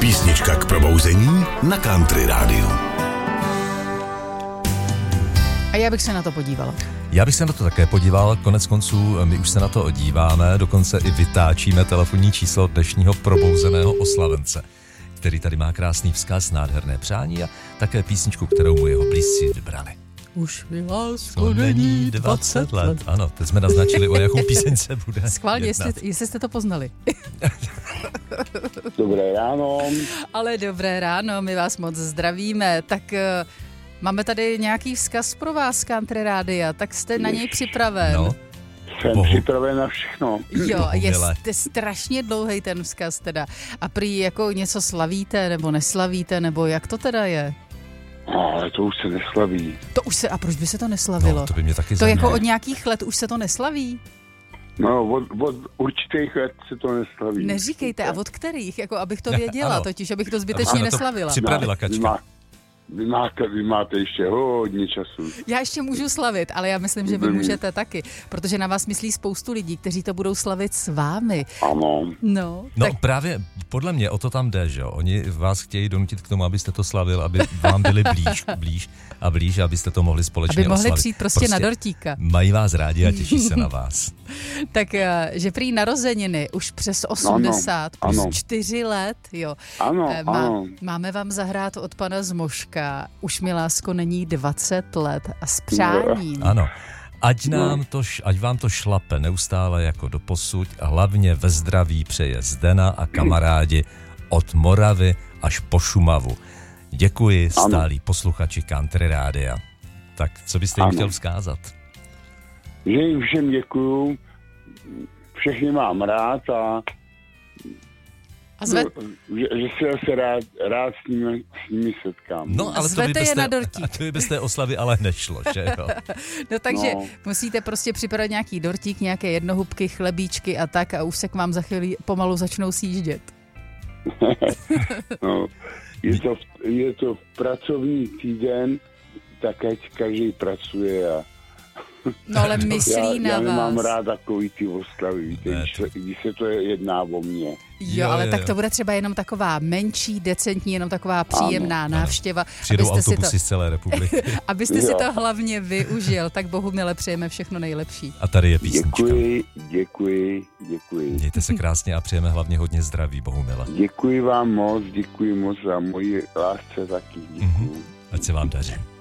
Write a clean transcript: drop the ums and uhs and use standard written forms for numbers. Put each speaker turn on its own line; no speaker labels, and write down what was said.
Písnička k probouzení na Country rádiu.
A já bych se na to podívala.
Já bych se na to také podíval, konec konců my už se na to díváme, dokonce i vytáčíme telefonní číslo dnešního probouzeného oslavence, který tady má krásný vzkaz, nádherné přání a také písničku, kterou mu jeho blízcí vybrali.
Už mi lásko není 20 let.
Ano, teď jsme naznačili, o jakou píseň se bude
Schválně, jestli jste to poznali.
Dobré ráno.
Ale dobré ráno, my vás moc zdravíme. Tak máme tady nějaký vzkaz pro vás, Country Rádia, tak jste na něj připraven.
No.
Jsem připraven na všechno.
Jo, je strašně dlouhý ten vzkaz teda. A prý jako něco slavíte, nebo neslavíte, nebo jak to teda je?
Ale to už se neslaví.
A proč by se to neslavilo?
No, to by mě taky
to
zajímalo.
jako od nějakých let už se to neslaví?
No, od určitých let se to neslaví.
Neříkejte, a od kterých? Jako abych to věděla,
Ano.
totiž abych to zbytečně neslavila.
Připravila Kačka.
Vy máte ještě hodně času.
Já ještě můžu slavit, ale já myslím, že vy můžete taky, protože na vás myslí spoustu lidí, kteří to budou slavit s vámi.
Ano.
No
tak právě podle mě o to tam jde, že jo? Oni vás chtějí donutit k tomu, abyste to slavil, aby vám byli blíž, abyste to mohli společně
aby mohli
oslavit.
přijít prostě na dortíka.
Mají vás rádi a těší se na vás.
Tak, že prý narozeniny už přes 80,
ano,
plus
ano.
4 let, jo.
Ano.
Máme vám zahrát od pana Zmoška, už mi lásko není 20 let a s přáním.
Ano. Ať vám to šlape neustále jako doposud a hlavně ve zdraví přeje Zdena a kamarádi od Moravy až po Šumavu. Děkuji, stálí posluchači Country Rádia. Tak co byste jim chtěl vzkázat?
Že jim všem děkuju, všechny mám rád a že se zase rád s nimi setkám.
No, ale
zvete je na dortík.
To by bez té oslavy ale nešlo, že jo?
No takže musíte prostě připravit nějaký dortík, nějaké jednohubky, chlebíčky a tak a už se k vám za chvíli pomalu začnou sjíždět.
No, je to pracovní týden, tak ať každý pracuje a
no ale myslí na vás.
Já nemám rád takový ty oslavy, víte, když se to jedná o mě.
Jo, ale tak to bude třeba jenom taková menší, decentní, jenom taková příjemná návštěva.
Přijdou autobusy z celé republiky.
Abyste si to hlavně využil, tak Bohumile přejeme všechno nejlepší.
A tady je písnička.
Děkuji.
Mějte se krásně a přejeme hlavně hodně zdraví, Bohumila.
Děkuji vám moc, děkuji moc za moji lásce taky. Děkuji.
Ať se vám daří.